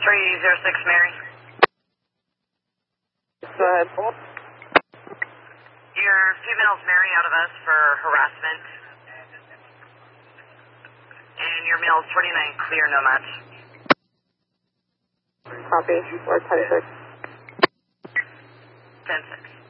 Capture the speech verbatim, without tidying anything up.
three zero six, Mary. Go ahead. Your female's Mary out of us for harassment. And your male's twenty-nine clear, no match. Copy. Or ten six. ten six.